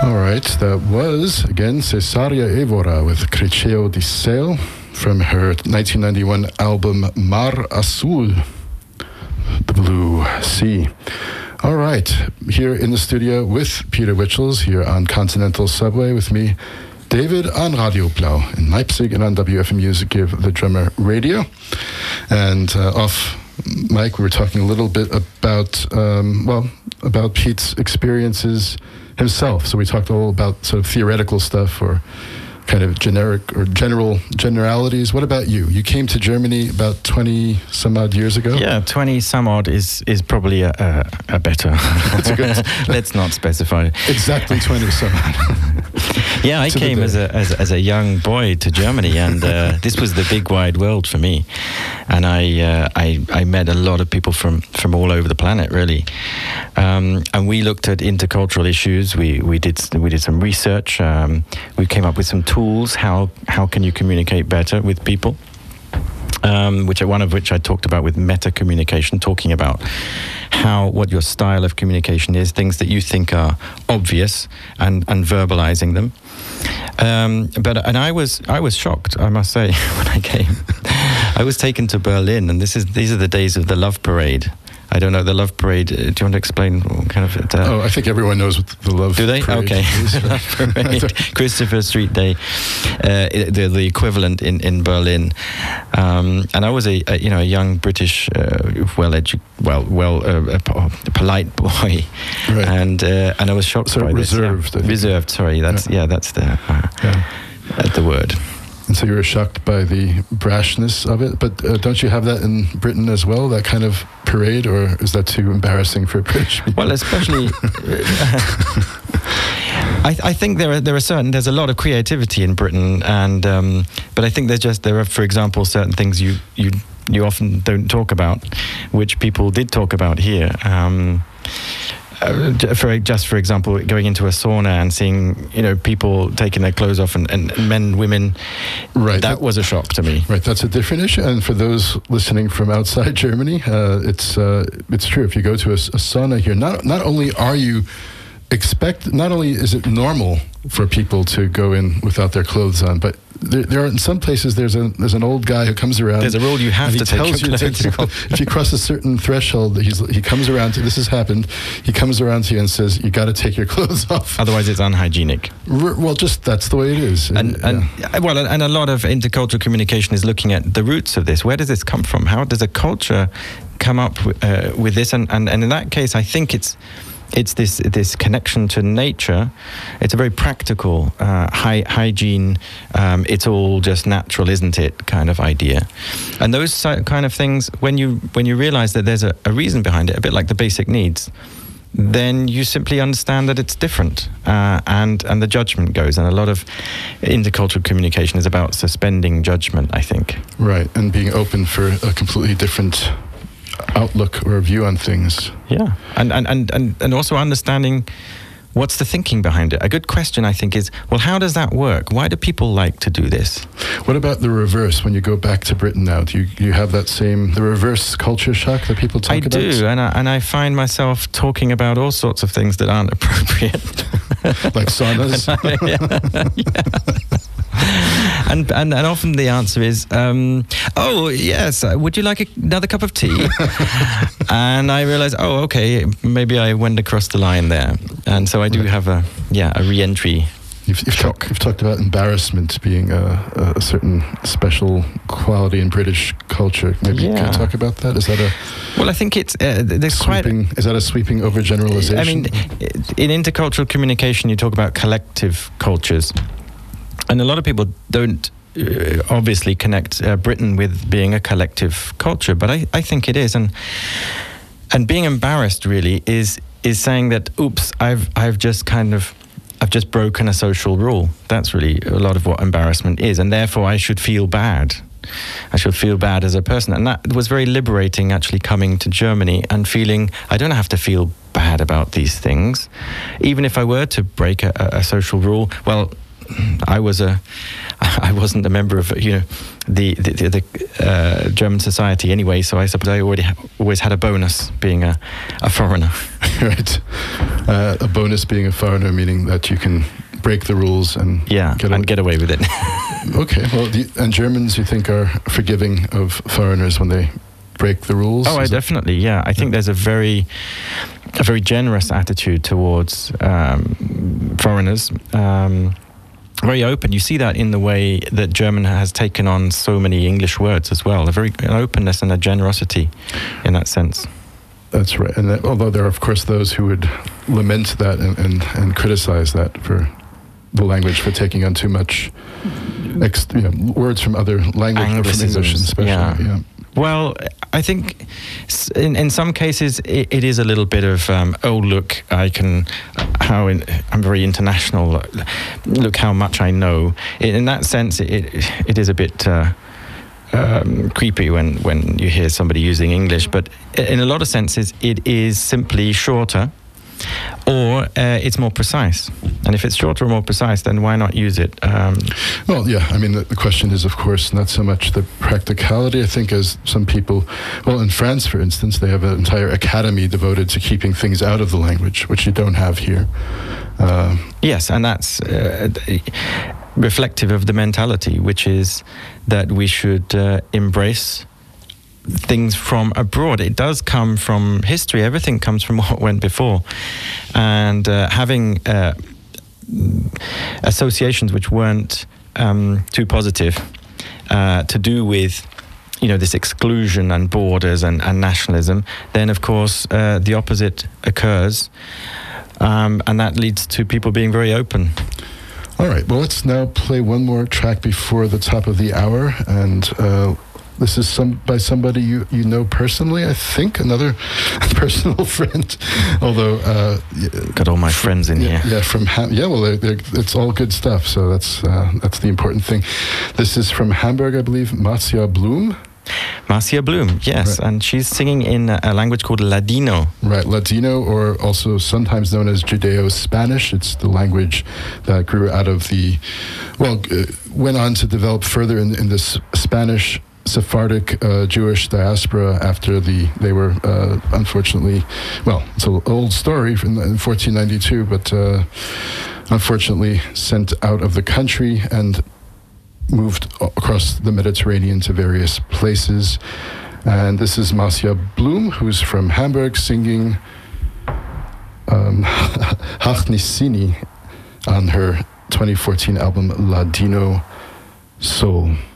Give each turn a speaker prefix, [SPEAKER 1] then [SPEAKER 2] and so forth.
[SPEAKER 1] All right, that was, again, Cesaria Evora with Criceo di Sale from her 1991 album Mar Azul, The Blue Sea. All right, here in the studio with Peter Wichels, here on Continental Subway with me, David on Radio Blau in Leipzig and on WFM Music Give the Drummer Radio. And off mic, we were talking a little bit about, about Pete's experiences himself. So we talked all about sort of theoretical stuff or kind of generic or generalities. What about you? You came to Germany about 20 some odd years ago?
[SPEAKER 2] Yeah, 20 some odd is probably a better.
[SPEAKER 1] That's a good.
[SPEAKER 2] Let's not specify.
[SPEAKER 1] Exactly 20 some odd.
[SPEAKER 2] Yeah, I came as a young boy to Germany, and this was the big wide world for me. And I met a lot of people from all over the planet, really. And we looked at intercultural issues. We did some research. We came up with some tools. How can you communicate better with people? One of which I talked about with meta communication, talking about what your style of communication is, things that you think are obvious, and verbalizing them. And I was shocked, I must say, when I came. I was taken to Berlin, and these are the days of the Love Parade. I don't know, the Love Parade, do you want to explain what kind of...
[SPEAKER 1] I think everyone knows what the Love Parade is. Do they?
[SPEAKER 2] Okay. Love Parade, Christopher Street Day, the equivalent in Berlin. And I was a young British, polite boy. Right. And I was shocked by
[SPEAKER 1] reserved,
[SPEAKER 2] this. Yeah. Reserved, sorry. That's the word.
[SPEAKER 1] And so you were shocked by the brashness of it, but don't you have that in Britain as well, that kind of parade, or is that too embarrassing for British people?
[SPEAKER 2] Well, especially, I think there's a lot of creativity in Britain, and but I think there are, for example, certain things you often don't talk about, which people did talk about here. For example, going into a sauna and seeing people taking their clothes off and men, women, right? That was a shock to me.
[SPEAKER 1] Right, that's a different issue. And for those listening from outside Germany, it's true. If you go to a sauna here, not only are you not only is it normal for people to go in without their clothes on, but there are in some places there's an old guy who comes around.
[SPEAKER 2] There's a rule you have to take your clothes off.
[SPEAKER 1] If you cross a certain threshold, he comes around to, this has happened, he comes around to you and says, you got to take your clothes off.
[SPEAKER 2] Otherwise it's unhygienic.
[SPEAKER 1] Well, just that's the way it is.
[SPEAKER 2] And a lot of intercultural communication is looking at the roots of this. Where does this come from? How does a culture come up with this? And in that case, I think it's this connection to nature. It's a very practical hygiene. It's all just natural, isn't it? Kind of idea. And those kind of things, when you realize that there's a reason behind it, a bit like the basic needs, then you simply understand that it's different, and the judgment goes. And a lot of intercultural communication is about suspending judgment, I think.
[SPEAKER 1] Right, and being open for a completely different outlook or view on things.
[SPEAKER 2] Yeah, and also understanding what's the thinking behind it. A good question, I think, is, well, how does that work? Why do people like to do this?
[SPEAKER 1] What about the reverse? When you go back to Britain now, do you have the reverse culture shock that people talk about?
[SPEAKER 2] I do, and I find myself talking about all sorts of things that aren't appropriate.
[SPEAKER 1] Like saunas?
[SPEAKER 2] Yeah. And often the answer is, oh, yes, would you like another cup of tea? And I realize, oh, okay, maybe I went across the line there. And so I do have a re-entry.
[SPEAKER 1] You've talked about embarrassment being a certain special quality in British culture. Maybe you can talk about that? Is that a...
[SPEAKER 2] Well, I think it's... there's
[SPEAKER 1] is that a sweeping overgeneralization?
[SPEAKER 2] I mean, in intercultural communication, you talk about collective cultures. And a lot of people don't obviously connect Britain with being a collective culture, but I think it is. And being embarrassed really is saying that, oops, I've just broken a social rule. That's really a lot of what embarrassment is, and therefore I should feel bad. I should feel bad as a person. And that was very liberating, actually, coming to Germany and feeling I don't have to feel bad about these things. Even if I were to break a social rule, well, I wasn't a member of the German society anyway, so I suppose I always had a bonus being a foreigner.
[SPEAKER 1] Right, a bonus being a foreigner, meaning that you can break the rules and
[SPEAKER 2] get away with it.
[SPEAKER 1] Okay, well, and Germans, you think, are forgiving of foreigners when they break the rules?
[SPEAKER 2] Oh, definitely, yeah. I think there's a very generous attitude towards foreigners. Very open. You see that in the way that German has taken on so many English words as well. An openness and a generosity in that sense.
[SPEAKER 1] That's right. And although there are, of course, those who would lament that and criticize that for the language for taking on too much words from other languages, from English especially. Yeah.
[SPEAKER 2] Well, I think in some cases it is a little bit of look, I'm very international. Look how much I know. In that sense, it is a bit creepy when you hear somebody using English. But in a lot of senses, it is simply shorter, or it's more precise. And if it's shorter or more precise, then why not use it?
[SPEAKER 1] Well, yeah, I mean, the question is, of course, not so much the practicality, I think, as some people, well, in France, for instance, they have an entire academy devoted to keeping things out of the language, which you don't have here.
[SPEAKER 2] Yes, and that's reflective of the mentality, which is that we should embrace things from abroad. It does come from history. Everything comes from what went before. And having associations which weren't too positive to do with this exclusion and borders and nationalism, then of course the opposite occurs, and that leads to people being very open.
[SPEAKER 1] All right, well, let's now play one more track before the top of the hour, and this is by somebody you know personally, I think, another personal friend. Although
[SPEAKER 2] got all my friends in here.
[SPEAKER 1] Yeah, from it's all good stuff. So that's the important thing. This is from Hamburg, I believe, Marcia Blum.
[SPEAKER 2] Marcia Blum, yes, right. And she's singing in a language called Ladino.
[SPEAKER 1] Right, Ladino, or also sometimes known as Judeo-Spanish. It's the language that grew out of went on to develop further in this Spanish Sephardic Jewish diaspora after they were unfortunately, well, it's an old story from 1492, but unfortunately sent out of the country and moved across the Mediterranean to various places. And this is Marcia Blum, who's from Hamburg, singing Hachnissini on her 2014 album Ladino Soul.